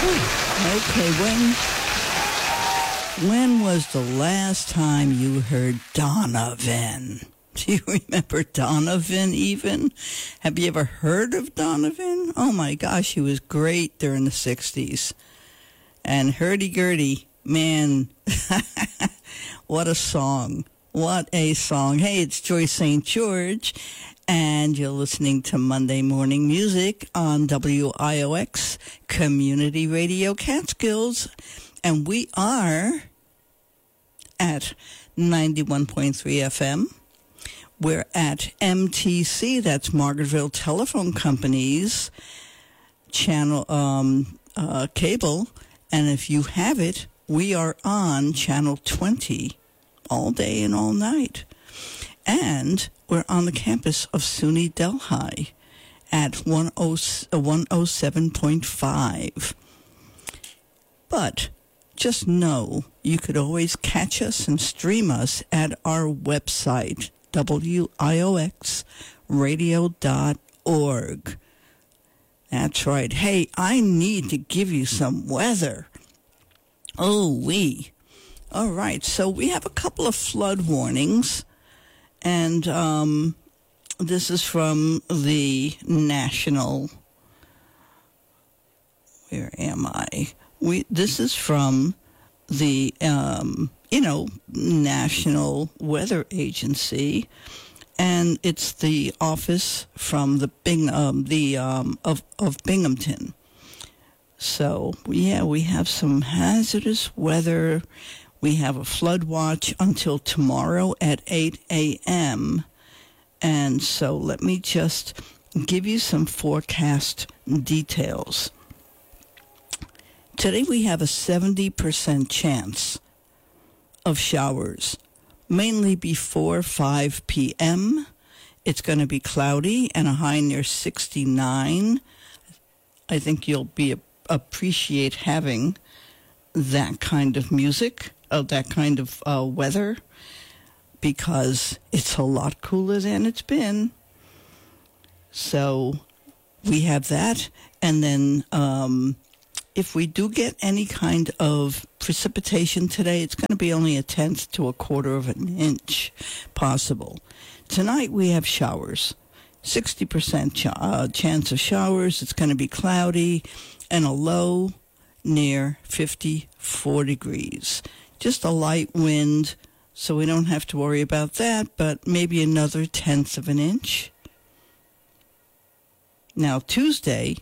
Okay, when was the last time you heard Donovan? Do you remember Donovan even? Have you ever heard of Donovan? Oh my gosh, he was great during the 60s. And Hurdy-Gurdy, man, what a song. What a song. Hey, it's Joyce St. George, and you're listening to Monday Morning Music on WIOX Community Radio Catskills. And we are at 91.3 FM. We're at MTC, that's Margaretville Telephone Company's channel cable. And if you have it, we are on channel 20 all day and all night. And we're on the campus of SUNY Delhi at 107.5. But just know you could always catch us and stream us at our website, wioxradio.org. That's right. Hey, I need to give you some weather. All right, so we have a couple of flood warnings, and this is from the National... Where am I? This is from the, National Weather Agency, and it's the office from the of Binghamton. So, yeah, we have some hazardous weather. We have a flood watch until tomorrow at 8 a.m. And so let me just give you some forecast details. Today we have a 70% chance of showers, mainly before 5 p.m. It's going to be cloudy and a high near 69. I think you'll appreciate having that kind of music, that kind of weather, because it's a lot cooler than it's been. So we have that, and then if we do get any kind of precipitation today, it's going to be only 1/10 to 1/4 of an inch possible. Tonight we have showers, 60% chance of showers. It's going to be cloudy and a low near 54 degrees. Just a light wind, so we don't have to worry about that, but maybe another 1/10 of an inch. Now Tuesday,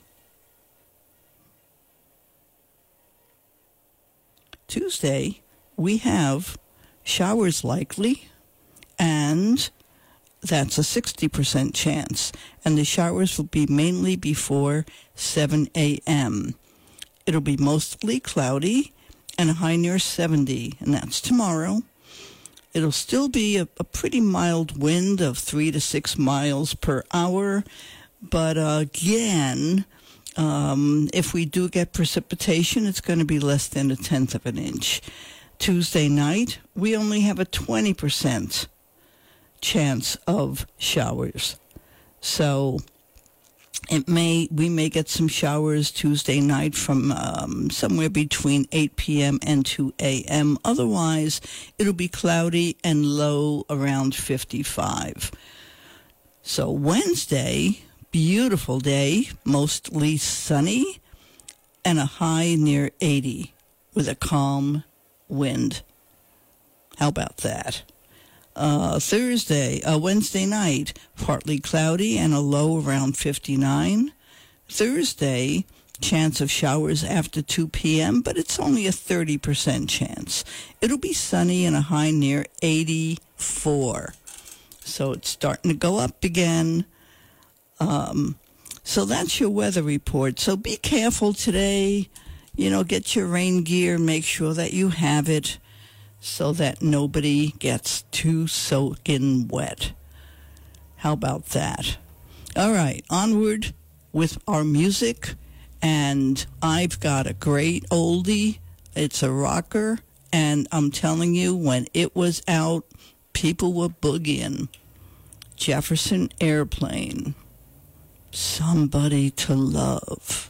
we have showers likely, and that's a 60% chance. And the showers will be mainly before 7 a.m. It'll be mostly cloudy and a high near 70, and that's tomorrow. It'll still be a pretty mild wind of 3 to 6 miles per hour, but again, if we do get precipitation, it's going to be less than 1/10 of an inch. Tuesday night, we only have a 20% chance of showers. So we may get some showers Tuesday night from somewhere between 8 p.m. and 2 a.m. Otherwise, it'll be cloudy and low around 55. So Wednesday, beautiful day, mostly sunny, and a high near 80 with a calm wind. How about that? Wednesday night, partly cloudy and a low around 59. Thursday, chance of showers after 2 p.m., but it's only a 30% chance. It'll be sunny and a high near 84. So it's starting to go up again. So that's your weather report. So be careful today. Get your rain gear, make sure that you have it so that nobody gets too soaking wet. How about that? All right, onward with our music. And I've got a great oldie. It's a rocker. And I'm telling you, when it was out, people were boogieing. Jefferson Airplane. Somebody to Love.